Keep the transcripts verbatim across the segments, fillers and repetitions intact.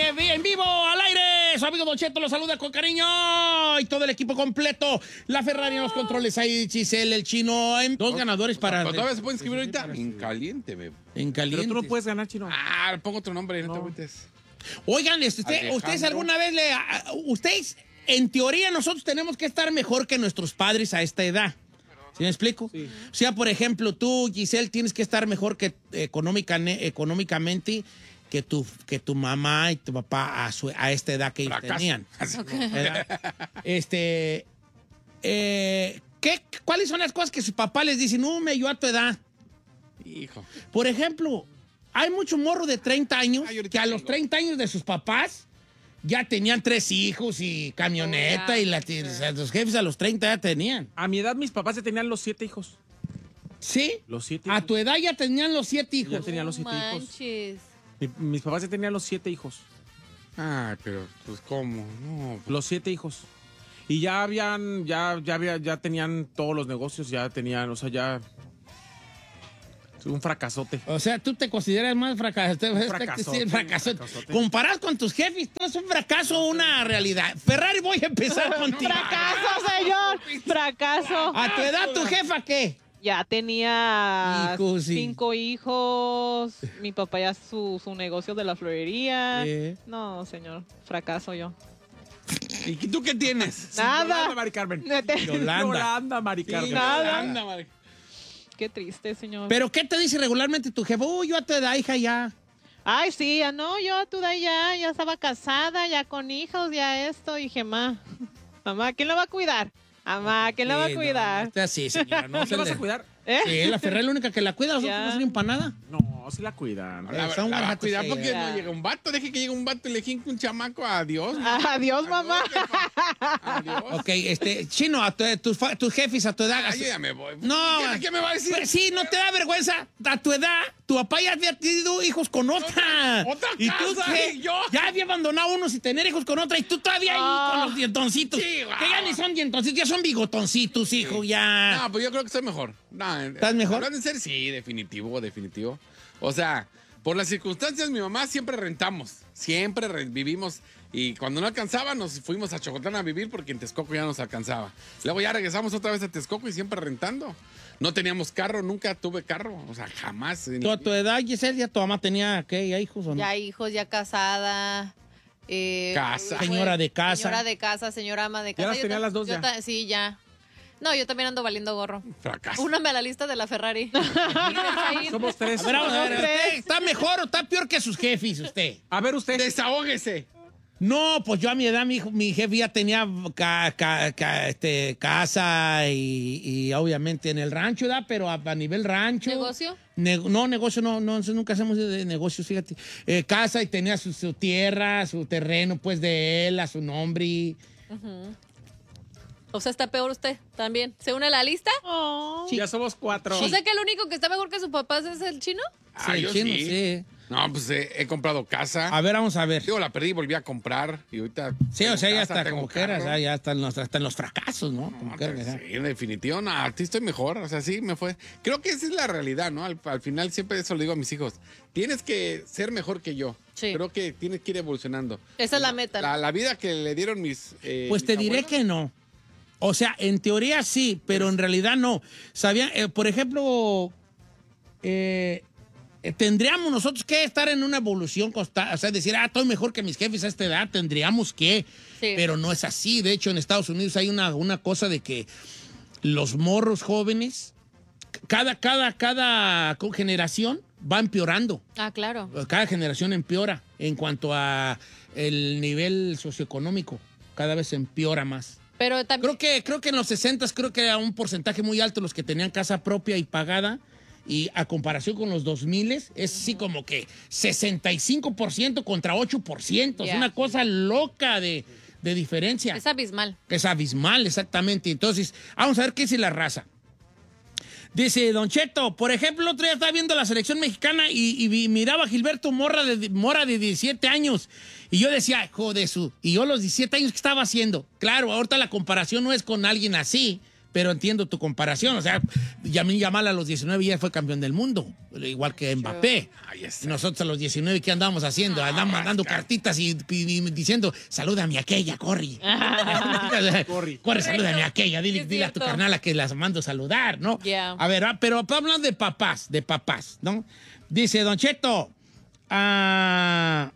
en vivo, al aire. Su amigo Don Cheto lo saluda con cariño. Y todo el equipo completo. La Ferrari en los controles. Ahí Giselle, el chino. En dos ganadores para... ¿Pero todavía se puede inscribir ahorita? En caliente, bebé. En caliente. Pero tú no puedes ganar, chino. Ah, le pongo otro nombre, no, No. te agüites. Oigan, este, usted, Alejandro. ustedes alguna vez le... a- Ustedes, en teoría, nosotros tenemos que estar mejor que nuestros padres a esta edad. ¿Sí me explico? Sí. O sea, por ejemplo, tú, Giselle, tienes que estar mejor que económica, económicamente que tu, que tu mamá y tu papá a, su, a esta edad que ellos Fracaso. tenían. ¿Verdad? Este, eh, ¿qué, ¿Cuáles son las cosas que su papá les dice? No, me yo a tu edad. Hijo. Por ejemplo, hay mucho morro de treinta años Ay, ahorita que a los tengo. treinta años de sus papás ya tenían tres hijos y camioneta Oh, ya. y la, o sea, los jefes a los treinta ya tenían. A mi edad, mis papás ya tenían los siete hijos. ¿Sí? Los siete A hijos. tu edad ya tenían los siete hijos. Ya tenía los siete hijos. Manches. Mi- mis papás ya tenían los siete hijos. Ay, pero, pues, ¿cómo? No, pues, Los siete hijos. Y ya habían, ya, ya había, ya tenían todos los negocios, ya tenían, o sea, ya. Un fracasote. O sea, tú te consideras más fracaso. fracasote, Sí, fracaso. un fracasote. Comparado con tus jefes, todo es un fracaso o una realidad. Ferrari, voy a empezar contigo. Fracaso, señor. Fracaso. ¿A tu edad tu jefa qué? Ya tenía Hijos, sí. cinco hijos. Mi papá ya su, su negocio de la florería. Eh. No, señor. Fracaso yo. ¿y tú qué tienes? Nada. Yolanda, Mari Carmen. Nete. Yolanda. Yolanda, Mari Carmen. nada. Anda, Mari. Qué triste, señor. ¿Pero qué te dice regularmente tu jefa? Uy, yo a tu edad, hija, ya. Ay, sí, ya no, yo tú de ya, ya estaba casada, ya con hijos, ya esto. Dije, ma, mamá, ¿quién la va a cuidar? Mamá, ¿quién la va a Sí, no, cuidar? no, está así, señora. No ¿No se te vas le- a cuidar? ¿Eh? Sí, la Ferrari es la única que la cuida. Nosotros Ya. no sirven para nada. No, sí la cuidan. La, Eh, son la va a gatos, cuidar sí. porque Ya. no llega un vato. Deje que llegue un vato y le jinque un chamaco. Adiós. Adiós, mamá. jefa. Adiós. Ok, este, Chino, a tu, tus, fa- tus jefes a tu edad. Ay, yo ya me voy. No. ¿Qué, qué me va a decir? Pues sí, no te da vergüenza. A tu edad, tu papá ya había tenido hijos con otra. Otra ¿Y tú casa, qué? y yo. Ya había abandonado unos y tener hijos con otra. Y tú todavía ahí Ah. con los dientoncitos. Sí, guau. Que ya ni son dientoncitos, ya son bigotoncitos, hijo, ya. No, pues yo creo que estoy mejor. No, ¿Estás mejor? Hablando en serio, sí, definitivo, definitivo. O sea, por las circunstancias, mi mamá siempre rentamos. Siempre re- vivimos. Y cuando no alcanzaba, nos fuimos a Chocotlán a vivir porque en Texcoco ya nos alcanzaba. Luego ya regresamos otra vez a Texcoco y siempre rentando. No teníamos carro, nunca tuve carro. O sea, jamás. Tú a tu edad, Giselle, ya tu mamá tenía, ¿qué? ¿Ya hijos o no? Ya hijos, ya casada. eh, Casa. pues, Señora de casa. Señora de casa, señora ama de casa. las Yo tenía ta- las dos yo ya? ta- Sí, ya. No, yo también ando valiendo gorro. Fracaso. Úname a la lista de la Ferrari. Somos tres. A ver, vamos a ver, Tres. ¿usted ¿está mejor o está peor que sus jefes, usted? A ver usted. Desahógese. No, pues yo a mi edad, mi, hijo- mi jefe ya tenía ca- ca- ca- este, casa y, y obviamente en el rancho, ¿verdad? Pero a, a nivel rancho. ¿Negocio? Ne- no, negocio no, no, nosotros nunca hacemos de, de negocios, fíjate. Eh, casa y tenía su, su tierra, su terreno, pues de él, a su nombre. O sea, está peor usted también. ¿Se une a la lista? Oh. Sí. Ya somos cuatro. O sea que el único que está mejor que su papá es el chino. Ah, Sí, yo chino, sí. sí. No, pues eh, he comprado casa. A ver, vamos a ver. Digo, la perdí y volví a comprar. Y ahorita. Sí, o tengo sea, ya casa, está tengo como quieras, carro. ya, ya están los, hasta en los fracasos, ¿no? Como No, quieras, pues, ¿verdad? sí, en definitivo, no, a ti estoy mejor, o sea, sí, me fue. Creo que esa es la realidad, ¿no? Al, al final siempre eso le digo a mis hijos, tienes que ser mejor que yo. Sí. Creo que tienes que ir evolucionando. Esa es la meta. La, la vida que le dieron mis... eh, Pues mis te diré abuelos, que no. O sea, en teoría sí, pero en realidad no. Sabían, eh, por ejemplo, eh, eh, tendríamos nosotros que estar en una evolución constante. O sea, decir, ah, estoy mejor que mis jefes a esta edad, tendríamos que. Sí. Pero no es así. De hecho, en Estados Unidos hay una, una cosa de que los morros jóvenes, cada, cada, cada generación va empeorando. Ah, claro. Cada generación empeora en cuanto a el nivel socioeconómico. Cada vez empeora más. Pero también. Creo que, creo que en los sesentas creo que era un porcentaje muy alto los que tenían casa propia y pagada. Y a comparación con los dos mil, es así como que sesenta y cinco por ciento contra ocho por ciento. Es Ya. una cosa loca de, de diferencia. Es abismal. Es abismal, exactamente. Entonces, vamos a ver qué dice la raza. Dice Don Cheto, por ejemplo, el otro día estaba viendo la selección mexicana y, y vi- miraba a Gilberto Mora de, Mora de diecisiete años. Y yo decía, hijo de su. Y yo los diecisiete años, ¿qué estaba haciendo? Claro, ahorita la comparación no es con alguien así, pero entiendo tu comparación. O sea, Lamine Yamal a los diecinueve ya fue campeón del mundo, igual que Mbappé. Ahí está. Y nosotros a los diecinueve, ¿qué andamos haciendo? Andamos mandando cartitas y, y- y diciendo, salúdame a aquella, corre. corre. Corre, salúdame a aquella. Dile, Es dile a tu cierto. carnala que las mando saludar, ¿no? Yeah. A ver, ah, pero hablando de papás, de papás, ¿no? Dice, Don Cheto, ah,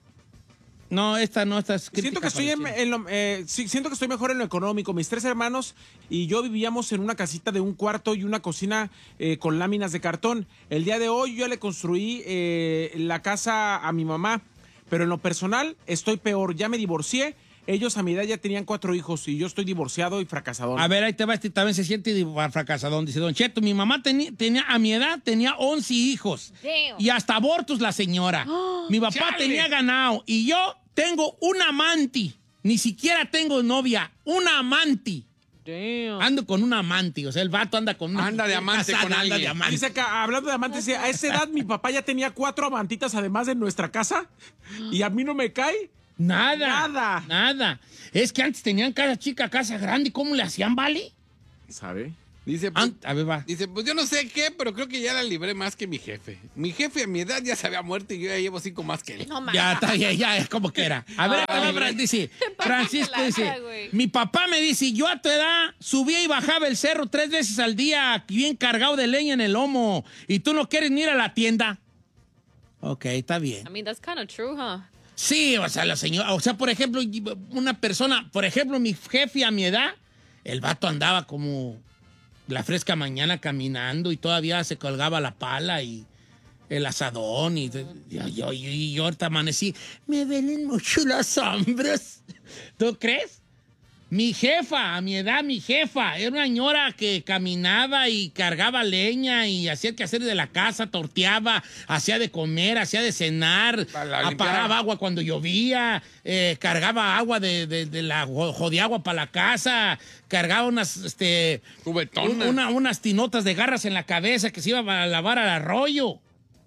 no, esta no, esta es Siento crítica que estoy en, parecida. en lo, eh, sí, siento que estoy mejor en lo económico. Mis tres hermanos y yo vivíamos en una casita de un cuarto y una cocina eh, con láminas de cartón. El día de hoy yo le construí eh, la casa a mi mamá, pero en lo personal estoy peor. Ya me divorcié. Ellos a mi edad ya tenían cuatro hijos y yo estoy divorciado y fracasado. A ver, ahí te va, este también se siente di- fracasado. Dice, Don Cheto, mi mamá teni- tenía, a mi edad, tenía once hijos. Damn. Y hasta abortos la señora. Mi papá ¡Chale! tenía ganado. Y yo tengo un amante. Ni siquiera tengo novia. Un amante. Damn. Ando con un amante. O sea, el vato anda con una... Anda de amante con anda alguien. de amante. Dice acá, hablando de amantes, dice, a esa edad mi papá ya tenía cuatro amantitas además de nuestra casa y a mí no me cae. Nada. Nada. Nada. Es que antes tenían casa chica, casa grande. ¿Cómo le hacían, vale? ¿Sabe? Dice, pues, Ant- a ver, va. dice, pues yo no sé qué, pero creo que ya la libré más que mi jefe. Mi jefe a mi edad ya se había muerto y yo ya llevo cinco más que él. No mames. Ya está, ya, ya, es como que era. A ver, Ay, a ver, dice, Francisco la dice, cara, güey. mi papá me dice, yo a tu edad subía y bajaba el cerro tres veces al día, bien cargado de leña en el lomo, y tú no quieres ni ir a la tienda. Ok, está bien. I mean, that's kind of true, huh? Sí, o sea, la señora, o sea, por ejemplo, una persona, por ejemplo, mi jefe a mi edad, el vato andaba como la fresca mañana caminando y todavía se colgaba la pala y el asadón y yo, yo, yo, y yo ahorita amanecí, me duelen mucho los hombros. ¿Tú crees? Mi jefa, a mi edad, mi jefa, era una señora que caminaba y cargaba leña y hacía el quehacer de la casa, torteaba, hacía de comer, hacía de cenar, Para limpiar. apagaba agua cuando llovía, eh, cargaba agua de, de, de la jodiagua para la casa, cargaba unas, este, Cubetona. un- una- unas tinotas de garras en la cabeza que se iba a lavar al arroyo.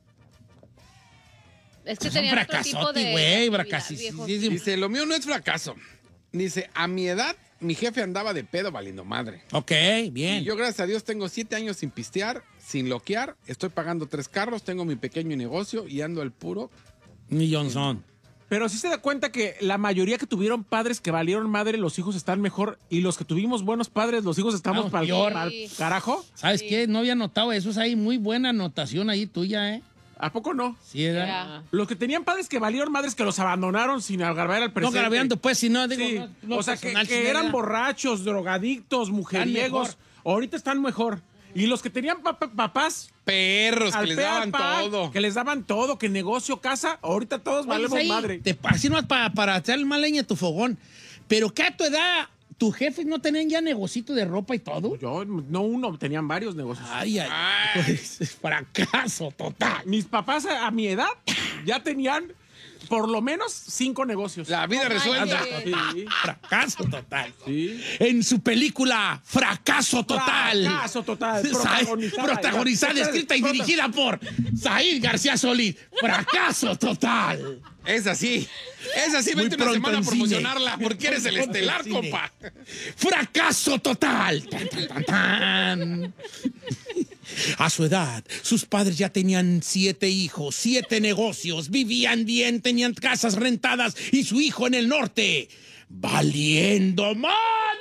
Es que Es un tenían otro tipo fracasote, de güey, actividad, fracasísimo. viejo. Dice, lo mío no es fracaso. Dice, a mi edad, mi jefe andaba de pedo valiendo madre. Ok, Y bien. yo, gracias a Dios, tengo siete años sin pistear, sin loquear. Estoy pagando tres carros, tengo mi pequeño negocio y ando al puro. Ni Johnson. Pero sí se da cuenta que la mayoría que tuvieron padres que valieron madre, los hijos están mejor. Y los que tuvimos buenos padres, los hijos estamos Estamos para peor. el carajo. ¿Sabes qué? No había notado eso. Es ahí muy buena anotación ahí tuya, ¿eh? ¿A poco no? Sí, era. Ya. Los que tenían padres que valieron madres que los abandonaron sin agarrar al No presente. grabeando, pues, si no, digo, Sí. no- no o sea, que, personal, que sino eran era- borrachos, drogadictos, mujeriegos. mejor. Ahorita están mejor. Y los que tenían pap- papás Perros que al les pe al daban pa, todo. que les daban todo, que negocio, casa, ahorita todos Oye, valemos ahí, madre. te- así no es para, para echarle más leña a tu fogón. Pero que a tu edad, tus jefes no tenían ya negocito de ropa y todo. Yo, no uno, tenían varios negocios. Ay, ay, Ay. pues, fracaso total. Mis papás a, a mi edad ya tenían por lo menos cinco negocios. La vida No resuelta. manches. Sí, Fracaso total. sí. En su película Fracaso Total. Fracaso total. Sa- Protagonizada. protagonizada, escrita y Prota- dirigida por Said García Solís. Fracaso total. Es así. Es así, Muy vente una pronto semana a en cine. promocionarla porque eres el Muy pronto en estelar, cine. compa. ¡Fracaso total! Tan, tan, tan, tan. A su edad, sus padres ya tenían siete hijos, siete negocios, vivían bien, tenían casas rentadas y su hijo en el norte. ¡Valiendo madre!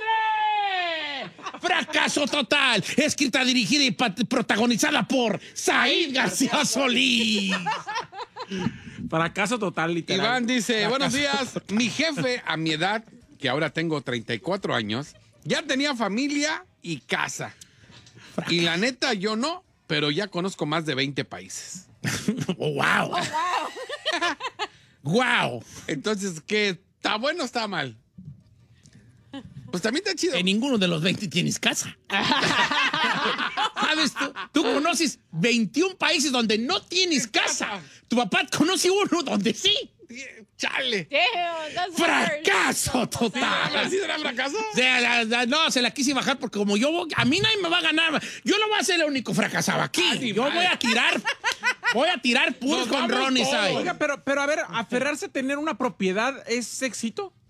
¡Fracaso total! Escrita, dirigida y pat- protagonizada por Said García Solís. Fracaso total, literal. Iván dice, Fracaso. buenos días. Mi jefe a mi edad, que ahora tengo treinta y cuatro años, ya tenía familia y casa. Y la neta, yo no, pero ya conozco más de veinte países. Oh, ¡Wow! ¡Wow! Entonces, ¿qué? ¿Está bueno o está mal? Pues también está chido. En ninguno de los veinte tienes casa. ¿Sabes tú? Tú conoces veintiún países donde no tienes casa. Tu papá conoce uno donde sí. ¡Chale! Damn, that's hard. ¡Fracaso total! ¿Así será fracaso? O sea, la- la- no, se la quise bajar porque como yo, a mí nadie me va a ganar. Yo no voy a ser el único fracasado aquí. Ay, Yo madre. voy a tirar, voy a tirar puros Nos con vamos Ronnie, todos. ¿sabes? Oiga, pero, pero a ver, aferrarse a tener una propiedad es éxito.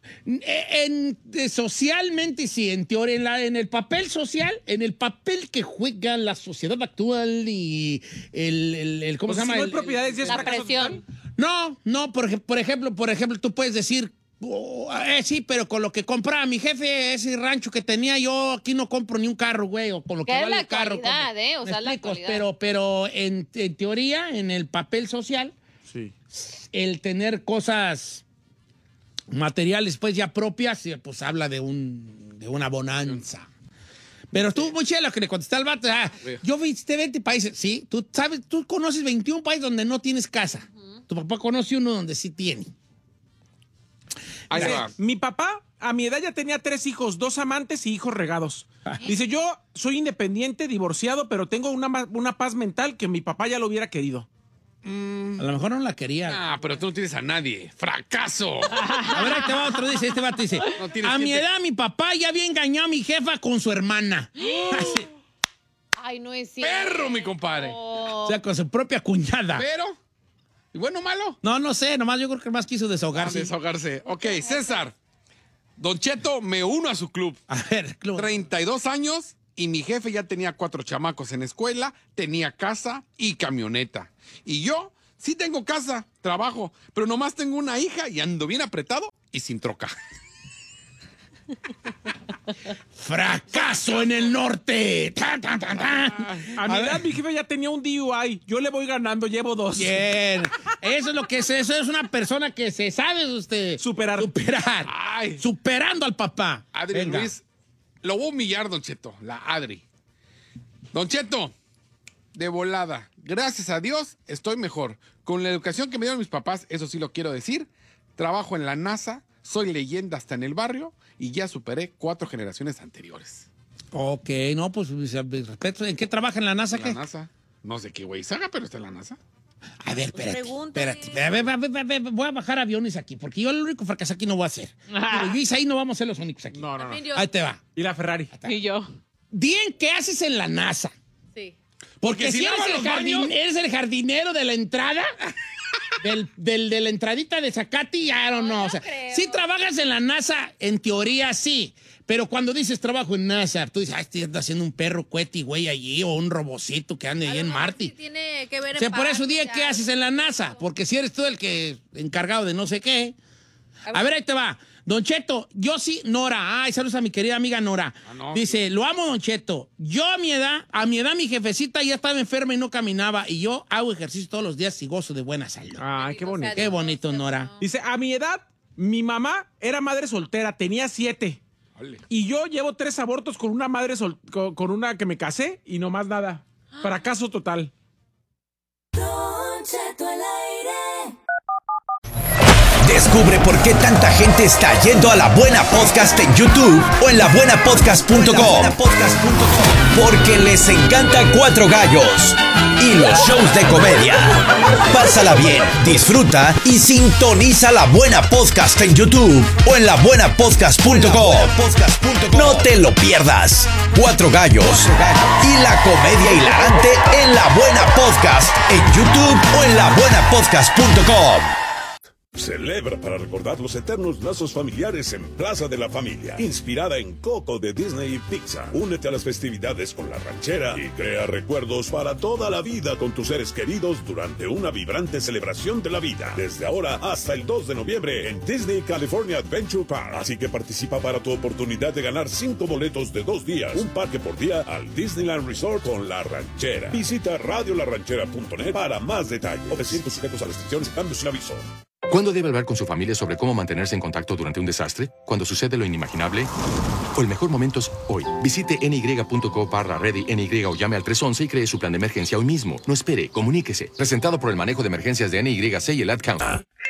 En, en- socialmente sí, en teoría, en, la- en el papel social, en el papel que juega la sociedad actual y el, el- el- ¿cómo O se sea, llama? si no hay El- propiedades, ¿ya es La fracaso presión. total? No, no, por, ej- por ejemplo, por ejemplo, tú puedes decir, oh, eh, sí, pero con lo que compraba mi jefe, ese rancho que tenía yo, aquí no compro ni un carro, güey, o con lo que Que es vale la el carro. actualidad, compro. ¿eh? O ¿Me sea, la explico? actualidad. Pero, pero en, en teoría, en el papel social, Sí. el tener cosas materiales, pues ya propias, eh, pues habla de, un, de una bonanza. Pero estuvo muy chido lo que le contesté al vato. Ah, yo visité veinte países. Sí, tú sabes, tú conoces veintiún países donde no tienes casa. Tu papá conoce uno donde sí tiene. Ahí Dice, va. mi papá a mi edad ya tenía tres hijos, dos amantes y hijos regados. Dice, yo soy independiente, divorciado, pero tengo una, ma- una paz mental que mi papá ya lo hubiera querido. A lo mejor no la quería. Ah, pero tú no tienes a nadie. ¡Fracaso! A ver, ahí te va otro, dice, este vato dice, No tienes a mi gente. edad mi papá ya había engañado a mi jefa con su hermana. Así, Ay, no es cierto. ¡Perro, mi compadre! o sea, con su propia cuñada. Pero, ¿y bueno o malo? No, no sé, nomás yo creo que más quiso A desahogarse. desahogarse. Ok, César. Don Cheto, me uno a su club. A ver, Clu- treinta y dos años y mi jefe ya tenía cuatro chamacos en escuela, tenía casa y camioneta. Y yo sí tengo casa, trabajo, pero nomás tengo una hija y ando bien apretado y sin troca. fracaso en el norte. Tan, tan, tan, tan. A mi A edad ver. mi jefe ya tenía un D U I. Yo le voy ganando, llevo dos. Bien. Eso es lo que es. Eso es una persona que se sabe usted. Superar. Superar. Ay. Superando al papá. Adri Venga. Ruiz, lo voy a humillar, Don Cheto, la Adri. Don Cheto, de volada, gracias a Dios estoy mejor. Con la educación que me dieron mis papás, eso sí lo quiero decir, trabajo en la NASA, soy leyenda hasta en el barrio y ya superé cuatro generaciones anteriores. Ok, no, pues mis respeto. ¿En qué trabaja en la NASA? En ¿Qué? la NASA. No sé qué güey saga, pero está en la NASA. A ver, espérate. Pregúntale. Espérate. A ver, a ver, a ver, voy a bajar aviones aquí, porque yo el único fracaso aquí no voy a hacer. Pero yo y Isaí no vamos a ser los únicos aquí. No, no, no. También yo. Ahí te va. Y la Ferrari. Y yo. Bien, ¿qué haces en la NASA? Sí. Porque, Porque si si eres, lava el los jardin- baños. eres el jardinero de la entrada, del, del- de la entradita de Zacati, ya no, no. no O sea, creo. si trabajas en la NASA, en teoría sí. Pero cuando dices trabajo en NASA, tú dices, ay, estoy haciendo un perro cueti, güey, allí, o un robocito que ande A ahí lo en mejor Marte. sí tiene que ver O sea, en por eso parte, dije, ya. ¿qué haces en la NASA? Porque si eres tú el que encargado de no sé qué. A ver, ahí te va. Don Cheto, yo sí, Nora. Ay, saludos a mi querida amiga Nora. Ah, no. Dice, lo amo, Don Cheto. Yo a mi edad, a mi edad mi jefecita ya estaba enferma y no caminaba. Y yo hago ejercicio todos los días y gozo de buena salud. Ay, qué bonito. Qué bonito, Nora. Dice, a mi edad, mi mamá era madre soltera, tenía siete. Ole. Y yo llevo tres abortos con una madre sol- con, con una que me casé y no más nada. Fracaso total. Don Cheto al aire. Descubre por qué tanta gente está yendo a La Buena Podcast en YouTube o en la buena podcast punto com. Porque les encanta Cuatro Gallos y los shows de comedia. Pásala bien, disfruta y sintoniza La Buena Podcast en YouTube o en la buena podcast punto com. No te lo pierdas. Cuatro Gallos y la comedia hilarante en La Buena Podcast en YouTube o en la buena podcast punto com. Celebra para recordar los eternos lazos familiares en Plaza de la Familia, inspirada en Coco de Disney y Pixar. Únete a las festividades con La Ranchera y crea recuerdos para toda la vida con tus seres queridos durante una vibrante celebración de la vida. Desde ahora hasta el dos de noviembre en Disney California Adventure Park. Así que participa para tu oportunidad de ganar cinco boletos de dos días, un parque por día al Disneyland Resort con La Ranchera. Visita radio la ranchera punto net para más detalles. Ofreciendo sujetos a restricciones y cambios sin aviso. ¿Cuándo debe hablar con su familia sobre cómo mantenerse en contacto durante un desastre? ¿Cuando sucede lo inimaginable? O el mejor momento es hoy. Visite N Y punto co barra ready N Y o llame al tres once y cree su plan de emergencia hoy mismo. No espere, comuníquese. Presentado por el manejo de emergencias de N Y C y el Ad Council.